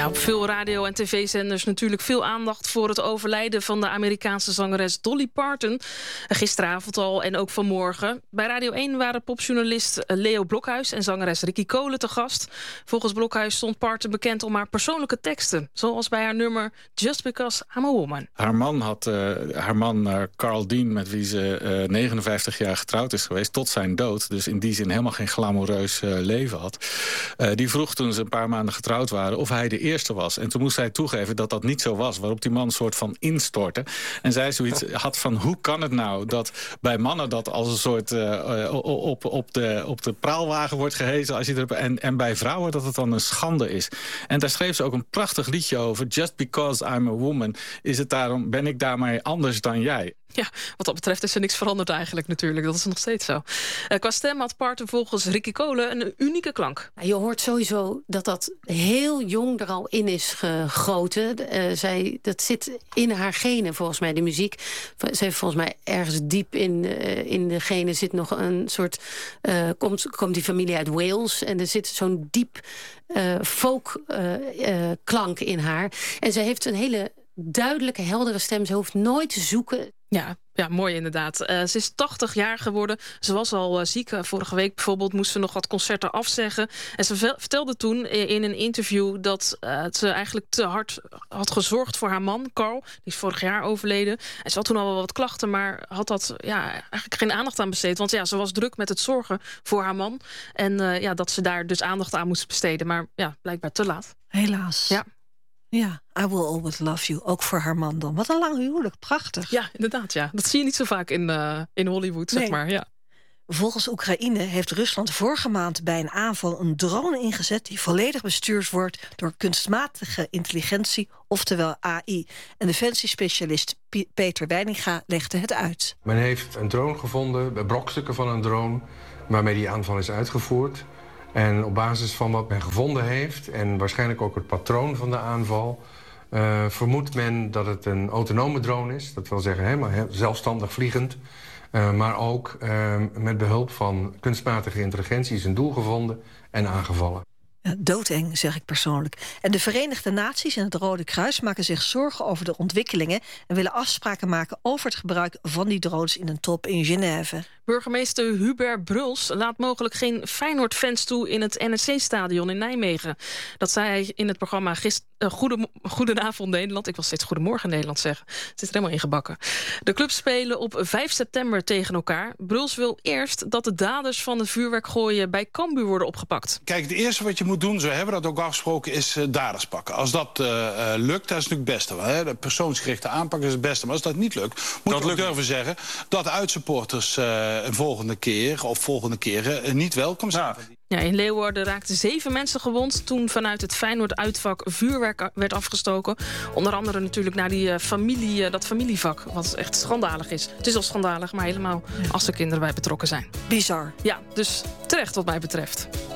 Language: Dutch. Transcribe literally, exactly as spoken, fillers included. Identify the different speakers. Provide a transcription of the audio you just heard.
Speaker 1: Ja, op veel radio- en tv-zenders natuurlijk veel aandacht voor het overlijden van de Amerikaanse zangeres Dolly Parton. Gisteravond al en ook vanmorgen. Bij Radio één waren popjournalist Leo Blokhuis en zangeres Ricky Cole te gast. Volgens Blokhuis stond Parton bekend om haar persoonlijke teksten, zoals bij haar nummer Just Because I'm a Woman.
Speaker 2: Haar man, had, uh, haar man uh, Carl Dean, met wie ze uh, negenenvijftig jaar getrouwd is geweest, tot zijn dood, dus in die zin helemaal geen glamoureus uh, leven had. Uh, die vroeg toen ze een paar maanden getrouwd waren of hij de eerste was. En toen moest hij toegeven dat dat niet zo was, waarop die man een soort van instortte. En zij zoiets had van, hoe kan het nou dat bij mannen dat als een soort uh, op, op, de, op de praalwagen wordt gehezen, als je erop, en, en bij vrouwen dat het dan een schande is. En daar schreef ze ook een prachtig liedje over. Just because I'm a woman, is het daarom, ben ik daarmee anders dan jij.
Speaker 1: Ja, wat dat betreft is er niks veranderd eigenlijk natuurlijk. Dat is nog steeds zo. Uh, qua stem had Parton volgens Ricky Cole een unieke klank.
Speaker 3: Je hoort sowieso dat dat heel jong er al in is gegoten. Uh, zij, dat zit in haar genen volgens mij, de muziek. Ze heeft volgens mij ergens diep in, uh, in de genen zit nog een soort... Uh, komt, komt die familie uit Wales en er zit zo'n diep uh, folk uh, uh, klank in haar. En ze heeft een hele duidelijke, heldere stem. Ze hoeft nooit te zoeken.
Speaker 1: Ja, ja, mooi inderdaad. Uh, ze is tachtig jaar geworden. Ze was al uh, ziek. Uh, vorige week bijvoorbeeld moest ze nog wat concerten afzeggen. En ze vertelde toen in een interview dat uh, ze eigenlijk te hard had gezorgd voor haar man, Carl. Die is vorig jaar overleden. En ze had toen al wel wat klachten, maar had dat ja, eigenlijk geen aandacht aan besteed. Want ja, ze was druk met het zorgen voor haar man. En uh, ja, dat ze daar dus aandacht aan moest besteden. Maar ja, blijkbaar te laat.
Speaker 4: Helaas.
Speaker 1: Ja.
Speaker 4: Ja, I will always love you. Ook voor haar man dan. Wat een lang huwelijk, prachtig.
Speaker 1: Ja, inderdaad, ja. Dat zie je niet zo vaak in, uh, in Hollywood,
Speaker 4: nee.
Speaker 1: zeg maar. Ja.
Speaker 4: Volgens Oekraïne heeft Rusland vorige maand bij een aanval een drone ingezet die volledig bestuurd wordt door kunstmatige intelligentie, oftewel A I. En defensiespecialist P- Peter Weininga legde het uit.
Speaker 5: Men heeft een drone gevonden, brokstukken van een drone, waarmee die aanval is uitgevoerd. En op basis van wat men gevonden heeft en waarschijnlijk ook het patroon van de aanval, Uh, vermoedt men dat het een autonome drone is. Dat wil zeggen helemaal he- zelfstandig vliegend. Uh, maar ook uh, met behulp van kunstmatige intelligentie is een doel gevonden en aangevallen.
Speaker 4: Ja, doodeng, zeg ik persoonlijk. En de Verenigde Naties en het Rode Kruis maken zich zorgen over de ontwikkelingen en willen afspraken maken over het gebruik van die drones in een top in Genève.
Speaker 1: Burgemeester Hubert Bruls laat mogelijk geen Feyenoord-fans toe in het N R C-stadion in Nijmegen. Dat zei hij in het programma gist- uh, Goede, Goedenavond Nederland. Ik wil steeds Goedemorgen Nederland zeggen. Het zit er helemaal ingebakken. De clubs spelen op vijf september tegen elkaar. Bruls wil eerst dat de daders van het vuurwerkgooien bij Cambuur worden opgepakt.
Speaker 6: Kijk, het eerste wat je moet doen, zo hebben we dat ook afgesproken, is uh, daders pakken. Als dat uh, uh, lukt, dat is natuurlijk het beste. Hè? De persoonsgerichte aanpak is het beste. Maar als dat niet lukt, moet dat je ook durven zeggen dat de uitsupporters uh, een volgende keer of volgende keren uh, niet welkom zijn. Ja.
Speaker 1: Ja, in Leeuwarden raakten zeven mensen gewond toen vanuit het Feyenoord-uitvak vuurwerk werd afgestoken. Onder andere natuurlijk naar die, uh, familie, uh, dat familievak, wat echt schandalig is. Het is al schandalig, maar helemaal als er kinderen bij betrokken zijn.
Speaker 4: Bizar.
Speaker 1: Ja, dus terecht wat mij betreft.